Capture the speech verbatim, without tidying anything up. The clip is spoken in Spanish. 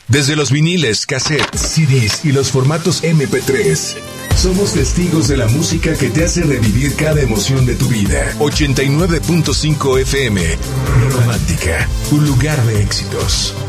Desde los viniles, cassettes, C Ds y los formatos eme pe tres. Somos testigos de la música que te hace revivir cada emoción de tu vida. ochenta y nueve punto cinco efe eme. Romántica, un lugar de éxitos.